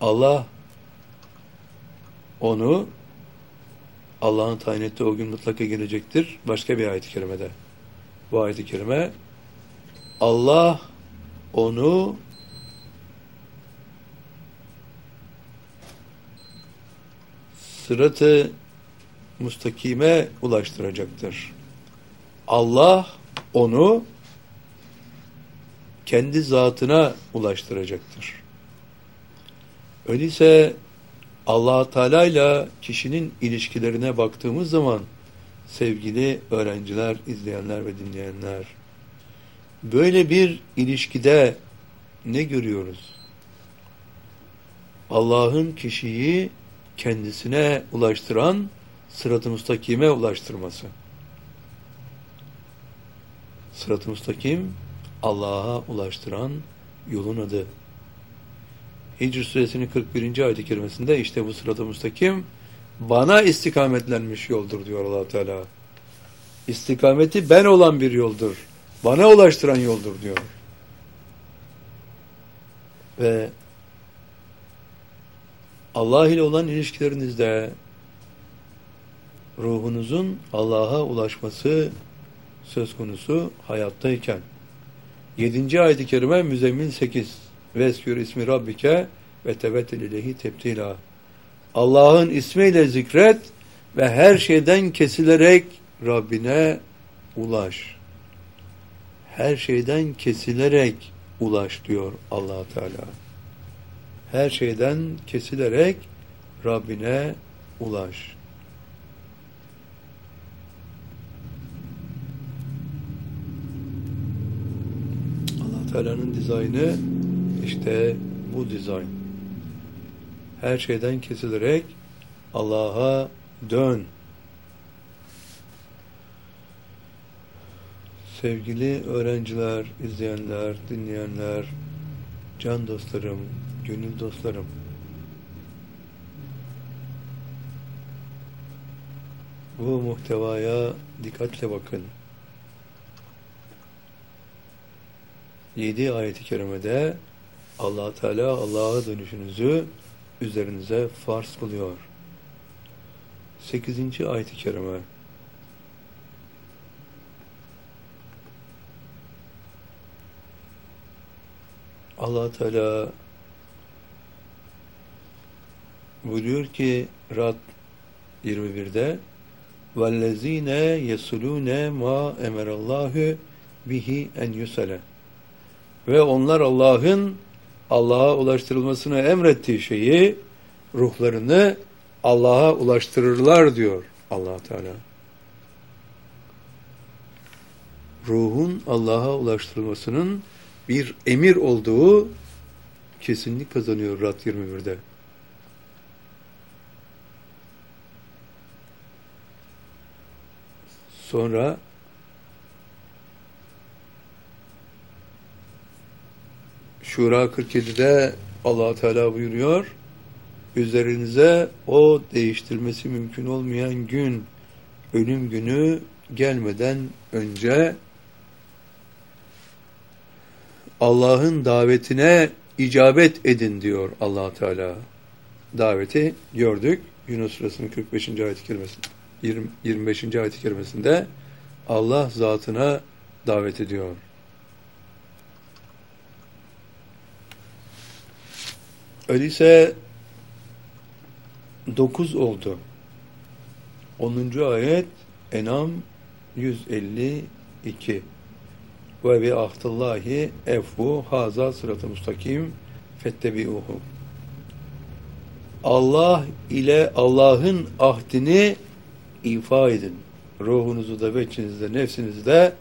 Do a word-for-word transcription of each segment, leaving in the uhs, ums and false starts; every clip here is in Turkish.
Allah onu Allah'ın tayin ettiği o gün mutlaka gelecektir. Başka bir ayet-i kerimede. Bu ayet-i kerime Allah onu sırat-ı müstakime ulaştıracaktır. Allah onu kendi zatına ulaştıracaktır. Öyleyse Allah Teala ile kişinin ilişkilerine baktığımız zaman sevgili öğrenciler, izleyenler ve dinleyenler, böyle bir ilişkide ne görüyoruz? Allah'ın kişiyi kendisine ulaştıran, sırat-ı müstakime ulaştırması. Sırat-ı müstakim, Allah'a ulaştıran yolun adı. Hicr suresinin kırk birinci ayet-i kerimesinde işte bu sırat-ı müstakim bana istikametlenmiş yoldur diyor Allah Teala. İstikameti ben olan bir yoldur. Bana ulaştıran yoldur diyor. Ve Allah ile olan ilişkilerinizde ruhunuzun Allah'a ulaşması söz konusu hayattayken. Yedinci ayet-i kerime Müzzemmil sekiz. Veskür ismi Rabbike ve tebettel ileyhi tebtila. Allah'ın ismiyle zikret ve her şeyden kesilerek Rabbine ulaş. Her şeyden kesilerek ulaş diyor Allah Teala. Her şeyden kesilerek Rabbine ulaş. Allah Teala'nın dizaynı işte bu dizayn. Her şeyden kesilerek Allah'a dön. Sevgili öğrenciler, izleyenler, dinleyenler, can dostlarım, gönül dostlarım. Bu muhtevaya dikkatle bakın. Yedi ayet-i kerimede Allah Teala Allah'a dönüşünüzü üzerinize farz kılıyor. Sekizinci ayet-i kerime. Allah Teala buyuruyor ki Rad yirmi birde وَالَّذ۪ينَ يَسُلُونَ مَا اَمَرَ اللّٰهُ bihi en yusale. Ve onlar Allah'ın Allah'a ulaştırılmasını emrettiği şeyi, ruhlarını Allah'a ulaştırırlar diyor Allah Teala. Ruhun Allah'a ulaştırılmasının bir emir olduğu kesinlik kazanıyor Rad yirmi birde. Sonra Şura kırk yedide Allah Teala buyuruyor, üzerinize o değiştirmesi mümkün olmayan gün, ölüm günü gelmeden önce Allah'ın davetine icabet edin diyor Allah Teala. Daveti gördük. Yunus Suresi'nin kırk beşinci ayet-i kerimesinde, yirmi beşinci ayet-i kerimesinde Allah zatına davet ediyor. Öyleyse dokuz oldu. onuncu ayet En'am yüz elli iki. Ve bi ahdillahi efvu haza sırat-ı müstakim fettebi'uhu. Allah ile Allah'ın ahdini ifa edin. Ruhunuzu da, beçinizde, nefsinizde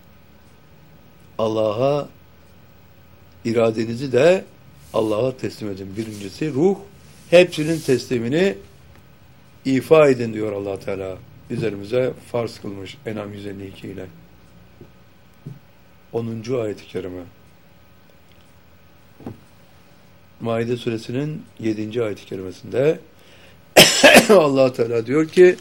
Allah'a, iradenizi de Allah'a teslim edin. Birincisi ruh, hepsinin teslimini ifa edin diyor Allah Teala. Üzerimize farz kılmış En'am yüz elli iki ile. onuncu ayet-i kerime. Maide suresinin yedinci ayet-i kerimesinde Allah Teala diyor ki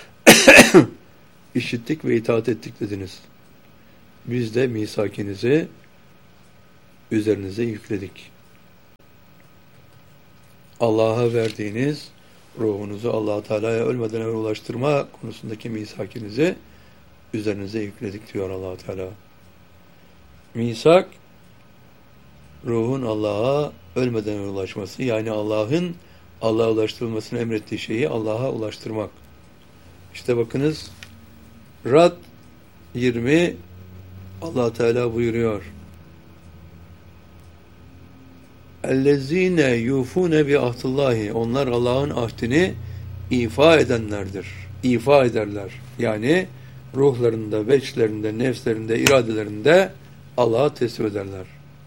işittik ve itaat ettik dediniz. Biz de misakinizi üzerinize yükledik. Allah'a verdiğiniz ruhunuzu Allah Teala'ya ölmeden evvel ulaştırma konusundaki misakinizi üzerinize yükledik diyor Allah Teala. Misak, ruhun Allah'a ölmeden evvel ulaşması, yani Allah'ın Allah'a ulaştırılmasını emrettiği şeyi Allah'a ulaştırmak. İşte bakınız, Rad yirmi Allah Teala buyuruyor. اَلَّذ۪ينَ يُوفُونَ بِعَهْدِ Onlar Allah'ın ahdini ifa edenlerdir. İfa ederler. Yani ruhlarında, veçlerinde, nefslerinde, iradelerinde Allah'a teslim ederler.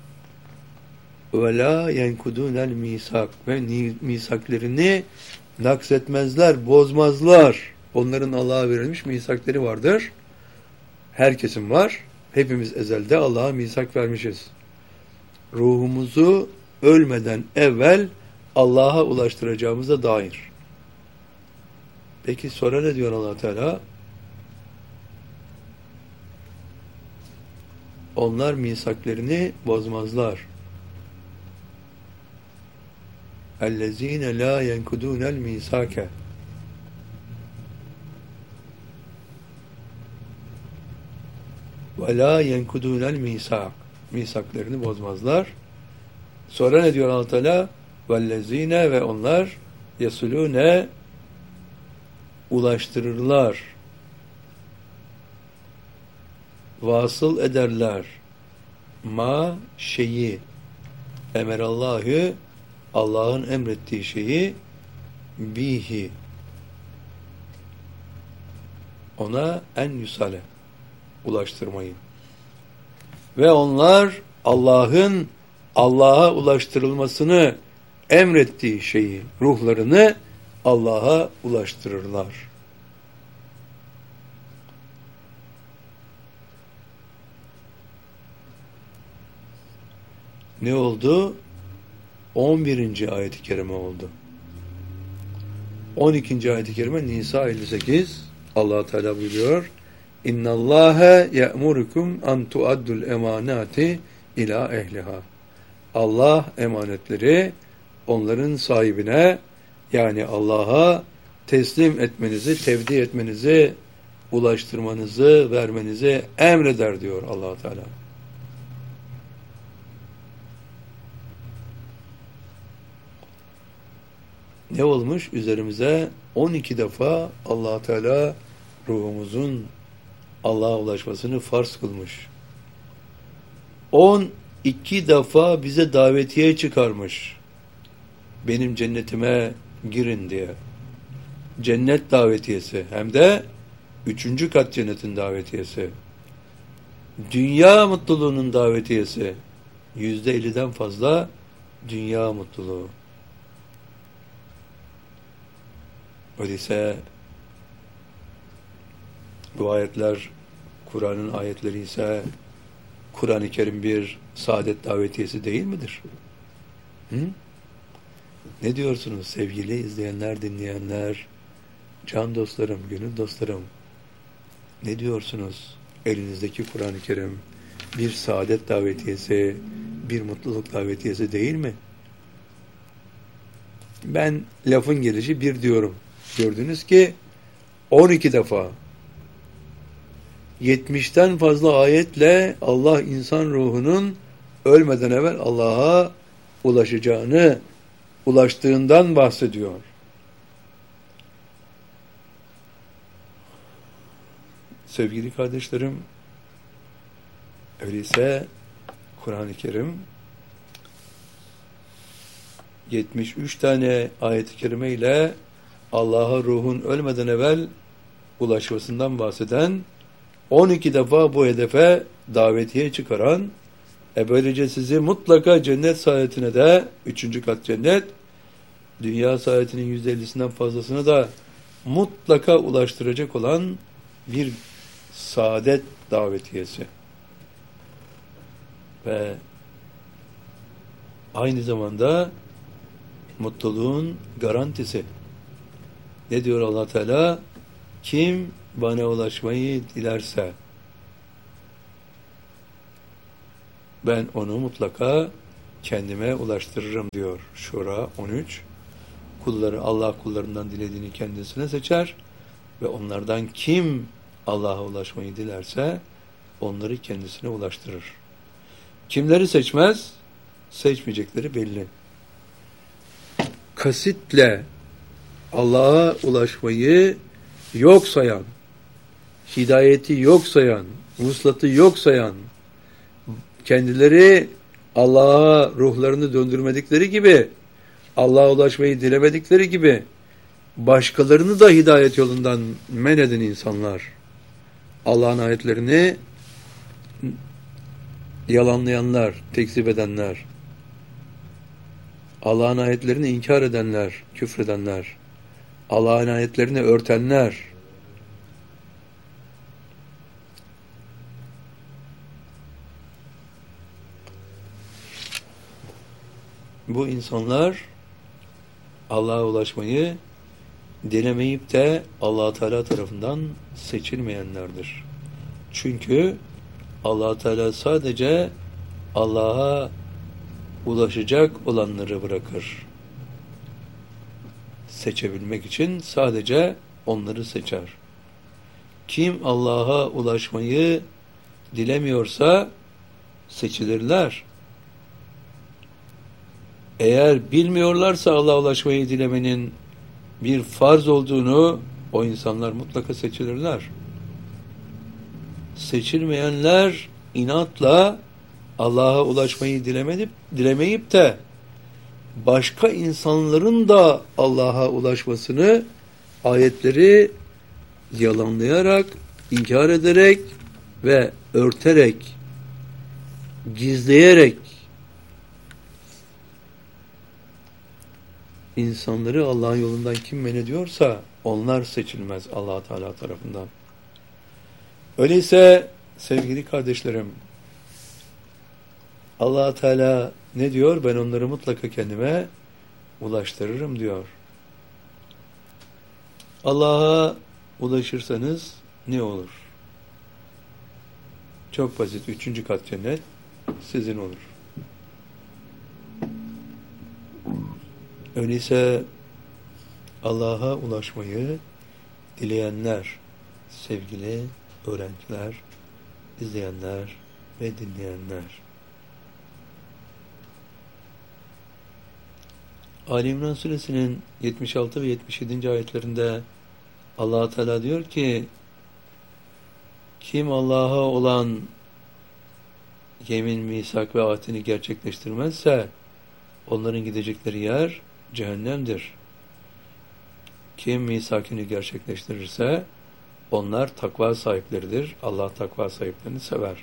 وَلَا يَنْكُدُونَ الْمِيسَاقِ Ve misaklerini naksetmezler, bozmazlar. Onların Allah'a verilmiş misakleri vardır. Herkesin var. Hepimiz ezelde Allah'a misak vermişiz. Ruhumuzu ölmeden evvel Allah'a ulaştıracağımıza dair. Peki sonra ne diyor Allah Teala? Onlar misaklerini bozmazlar. اَلَّذ۪ينَ لَا يَنْكُدُونَ الْمِيسَاكَ وَلَا يَنْكُدُونَ الْمِيسَاكَ Misaklerini bozmazlar. Sonra ne diyor Allah Teala? وَالَّذ۪ينَ Ve onlar يَسُلُونَ ulaştırırlar. Vasıl ederler. Ma şeyi emerallahü Allah'ın emrettiği şeyi bihi ona en yusale ulaştırmayı. Ve onlar Allah'ın Allah'a ulaştırılmasını emrettiği şeyi, ruhlarını Allah'a ulaştırırlar. Ne oldu? on birinci ayet-i kerime oldu. on ikinci ayet-i kerime Nisa elli sekiz Allah Teala buyuruyor. İnnallâhe ye'murukum an tuaddul emanati ila ehliha. Allah emanetleri onların sahibine, yani Allah'a teslim etmenizi, tevdi etmenizi, ulaştırmanızı, vermenizi emreder diyor Allah Teala. Ne olmuş? Üzerimize on iki defa Allah Teala ruhumuzun Allah'a ulaşmasını farz kılmış. on iki defa bize davetiye çıkarmış. Benim cennetime girin diye. Cennet davetiyesi. Hem de üçüncü kat cennetin davetiyesi. Dünya mutluluğunun davetiyesi. Yüzde elliden fazla dünya mutluluğu. Öyleyse bu ayetler, Kur'an'ın ayetleri ise Kur'an-ı Kerim bir saadet davetiyesi değil midir? Hı? Ne diyorsunuz sevgili izleyenler, dinleyenler, can dostlarım, gönül dostlarım? Ne diyorsunuz? Elinizdeki Kur'an-ı Kerim bir saadet davetiyesi, bir mutluluk davetiyesi değil mi? Ben lafın gelişi bir diyorum. Gördünüz ki on iki defa yetmişten fazla ayetle Allah insan ruhunun ölmeden evvel Allah'a ulaşacağını, ulaştığından bahsediyor. Sevgili kardeşlerim, öyleyse Kur'an-ı Kerim yetmiş üç tane ayet-i kerime ile Allah'a ruhun ölmeden evvel ulaşmasından bahseden, on iki defa bu hedefe davetiye çıkaran, e böylece sizi mutlaka cennet saadetine de, üçüncü kat cennet, dünya saadetinin yüzde ellisinden fazlasını da mutlaka ulaştıracak olan bir saadet davetiyesi. Ve aynı zamanda mutluluğun garantisi. Ne diyor Allah Teala? Kim bana ulaşmayı dilerse ben onu mutlaka kendime ulaştırırım diyor. Şura on üç. kulları, Allah kullarından dilediğini kendisine seçer ve onlardan kim Allah'a ulaşmayı dilerse onları kendisine ulaştırır. Kimleri seçmez? Seçmeyecekleri belli. Kasitle Allah'a ulaşmayı yok sayan, hidayeti yok sayan, vuslatı yok sayan, kendileri Allah'a ruhlarını döndürmedikleri gibi, Allah'a ulaşmayı dilemedikleri gibi, başkalarını da hidayet yolundan men eden insanlar, Allah'ın ayetlerini yalanlayanlar, tekzip edenler, Allah'ın ayetlerini inkar edenler, küfredenler, Allah'ın ayetlerini örtenler, bu insanlar Allah'a ulaşmayı dilemeyip de Allah Teala tarafından seçilmeyenlerdir. Çünkü Allah Teala sadece Allah'a ulaşacak olanları bırakır. Seçebilmek için sadece onları seçer. Kim Allah'a ulaşmayı dilemiyorsa seçilirler. Eğer bilmiyorlarsa Allah'a ulaşmayı dilemenin bir farz olduğunu, o insanlar mutlaka seçilirler. Seçilmeyenler inatla Allah'a ulaşmayı dilemeyip, dilemeyip de başka insanların da Allah'a ulaşmasını ayetleri yalanlayarak, inkar ederek ve örterek, gizleyerek insanları Allah'ın yolundan kim men ediyorsa onlar seçilmez Allah Teala tarafından. Öyleyse sevgili kardeşlerim, Allah Teala ne diyor? Ben onları mutlaka kendime ulaştırırım diyor. Allah'a ulaşırsanız ne olur? Çok basit. Üçüncü kat cennet sizin olur. Öyleyse Allah'a ulaşmayı dileyenler, sevgili öğrenciler, izleyenler ve dinleyenler. Ali İmran Suresinin yetmiş altı ve yetmiş yedinci ayetlerinde Allah Teala diyor ki, kim Allah'a olan yemin, misak ve ahdini gerçekleştirmezse onların gidecekleri yer cehennemdir. Kim misakini gerçekleştirirse onlar takva sahipleridir. Allah takva sahiplerini sever.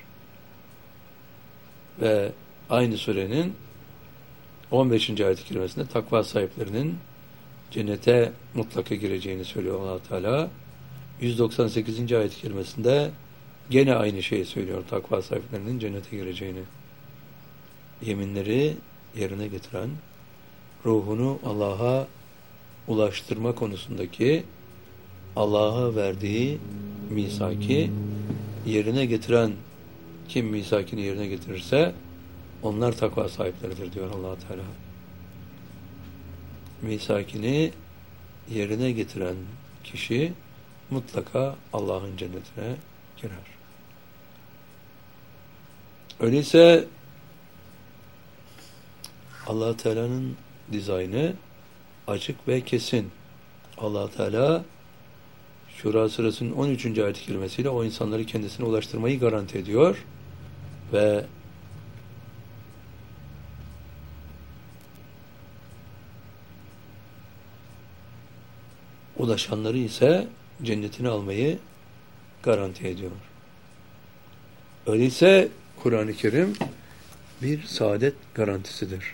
Ve aynı surenin on beşinci ayet-i kerimesinde takva sahiplerinin cennete mutlaka gireceğini söylüyor Allah Teala. yüz doksan sekizinci ayet-i kerimesinde gene aynı şeyi söylüyor. Takva sahiplerinin cennete gireceğini. Yeminleri yerine getiren, ruhunu Allah'a ulaştırma konusundaki Allah'a verdiği misaki yerine getiren, kim misakini yerine getirirse onlar takva sahipleridir diyor Allah Teala. Misakini yerine getiren kişi mutlaka Allah'ın cennetine girer. Öyleyse Allah Teala'nın dizaynı açık ve kesin. Allah Teala Şura Suresi'nin on üçüncü ayet-i kerimesiyle o insanları kendisine ulaştırmayı garanti ediyor ve ulaşanları ise cennetini almayı garanti ediyor. Öyleyse Kur'an-ı Kerim bir saadet garantisidir.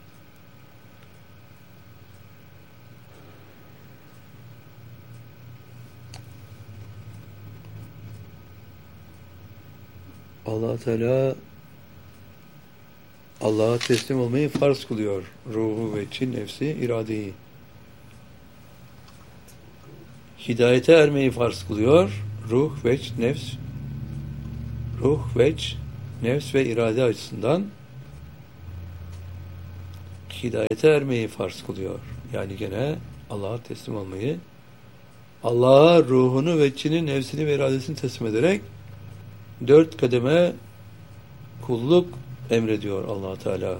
Allah Teala Allah'a teslim olmayı farz kılıyor. Ruhu ve çin nefsi, iradeyi. Hidayete ermeyi farz kılıyor. Ruh, veç, nefs, ruh, veç, nefs ve irade açısından hidayete ermeyi farz kılıyor. Yani gene Allah'a teslim olmayı, Allah'a ruhunu ve içini, nefsini ve iradesini teslim ederek dört kademe kulluk emrediyor Allah Teala.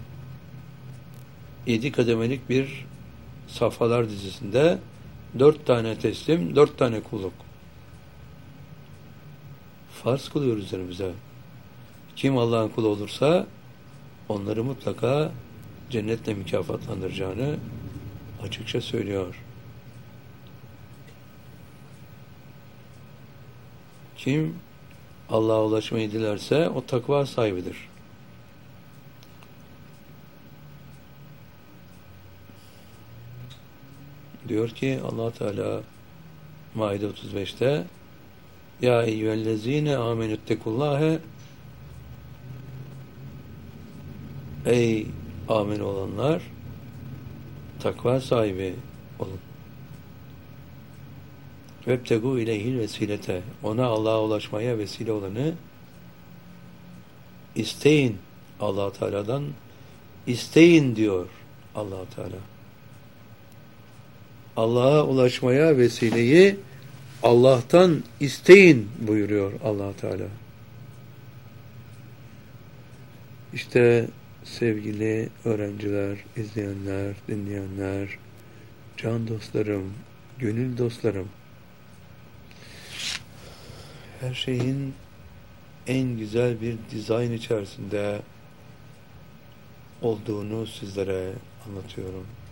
Yedi kademelik bir safhalar dizisinde dört tane teslim, dört tane kulluk. Farz kılıyor üzerimize. Kim Allah'ın kulu olursa onları mutlaka cennetle mükafatlandıracağını açıkça söylüyor. Kim Allah'a ulaşmayı dilerse o takva sahibidir. Diyor ki Allah Teala Maide otuz beşte Ya eyyühellezine amenüttekullâhe Ey amin olanlar takva sahibi olun. Vebtegu ileyhil vesilete ona Allah'a ulaşmaya vesile olanı isteyin Allah Teala'dan isteyin diyor Allah Teala. Allah'a ulaşmaya vesileyi Allah'tan isteyin buyuruyor Allah Teala. İşte sevgili öğrenciler, izleyenler, dinleyenler, can dostlarım, gönül dostlarım, her şeyin en güzel bir dizayn içerisinde olduğunu sizlere anlatıyorum.